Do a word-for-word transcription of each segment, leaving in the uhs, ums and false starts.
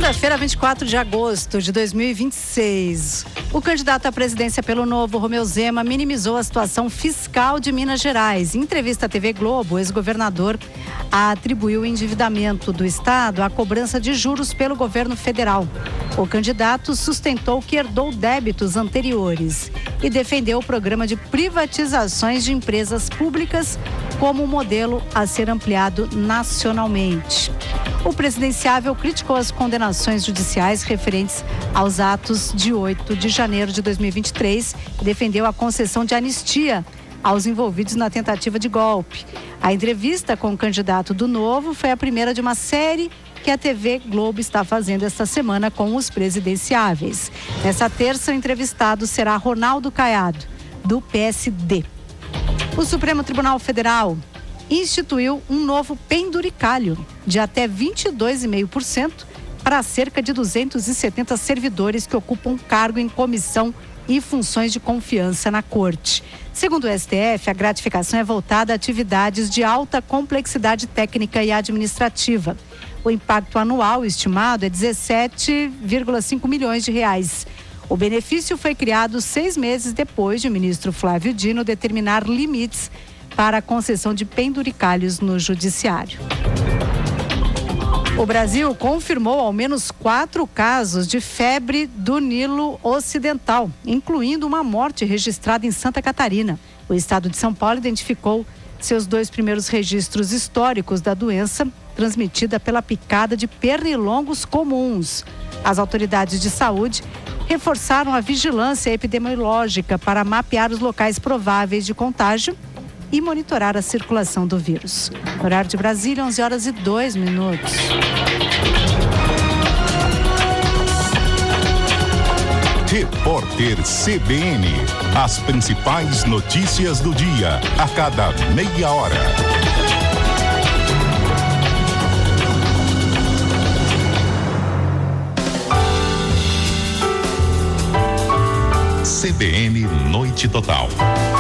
Segunda-feira, vinte e quatro de agosto de dois mil e vinte e seis. O candidato à presidência pelo Novo, Romeu Zema, minimizou a situação fiscal de Minas Gerais. Em entrevista à T V Globo, o ex-governador atribuiu o endividamento do Estado à cobrança de juros pelo governo federal. O candidato sustentou que herdou débitos anteriores e defendeu o programa de privatizações de empresas públicas como modelo a ser ampliado nacionalmente. O presidenciável criticou as condenações judiciais referentes aos atos de oito de janeiro de dois mil e vinte e três e defendeu a concessão de anistia aos envolvidos na tentativa de golpe. A entrevista com o candidato do Novo foi a primeira de uma série que a T V Globo está fazendo esta semana com os presidenciáveis. Nessa terça, o entrevistado será Ronaldo Caiado, do P S D. O Supremo Tribunal Federal instituiu um novo penduricalho de até vinte e dois vírgula cinco por cento para cerca de duzentos e setenta servidores que ocupam cargo em comissão e funções de confiança na Corte. Segundo o S T F, a gratificação é voltada a atividades de alta complexidade técnica e administrativa. O impacto anual estimado é dezessete vírgula cinco milhões de reais. O benefício foi criado seis meses depois de o ministro Flávio Dino determinar limites para a concessão de penduricalhos no judiciário. O Brasil confirmou ao menos quatro casos de febre do Nilo Ocidental, incluindo uma morte registrada em Santa Catarina. O estado de São Paulo identificou seus dois primeiros registros históricos da doença, transmitida pela picada de pernilongos comuns. As autoridades de saúde reforçaram a vigilância epidemiológica para mapear os locais prováveis de contágio e monitorar a circulação do vírus. Horário de Brasília, onze horas e dois minutos. Repórter C B N. As principais notícias do dia, a cada meia hora. C B N Noite Total.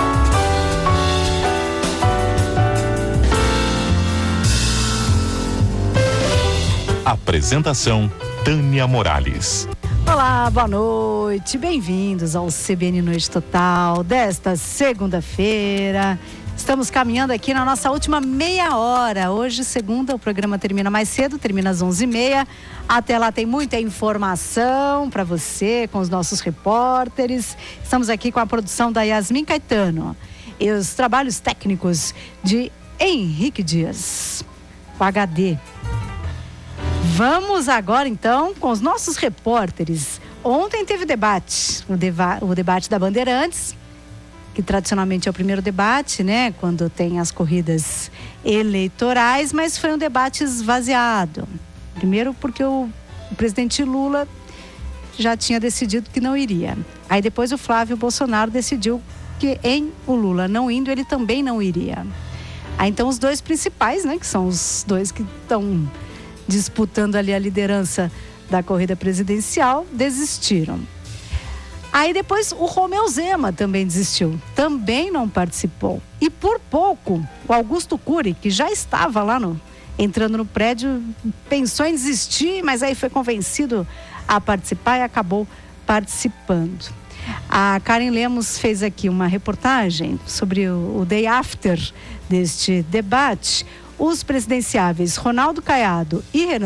Apresentação Tânia Morales. Olá, boa noite, bem-vindos ao C B N Noite Total desta segunda-feira. Estamos caminhando aqui na nossa última meia hora. Hoje, segunda, o programa termina mais cedo, termina às onze e meia. Até lá tem muita informação para você, com os nossos repórteres. Estamos aqui com a produção da Yasmin Caetano e os trabalhos técnicos de Henrique Dias, o H D. Vamos agora, então, com os nossos repórteres. Ontem teve debate, o, deba- o debate da Bandeirantes, que tradicionalmente é o primeiro debate, né, quando tem as corridas eleitorais, mas foi um debate esvaziado. Primeiro porque o, o presidente Lula já tinha decidido que não iria. Aí depois o Flávio Bolsonaro decidiu que em o Lula não indo, ele também não iria. Aí então os dois principais, né, que são os dois que estão disputando ali a liderança da corrida presidencial, desistiram. Aí depois o Romeu Zema também desistiu, também não participou. E por pouco, o Augusto Cury, que já estava lá no, entrando no prédio, pensou em desistir, mas aí foi convencido a participar e acabou participando. A Karen Lemos fez aqui uma reportagem sobre o, o day after deste debate. Os presidenciáveis Ronaldo Caiado e Renan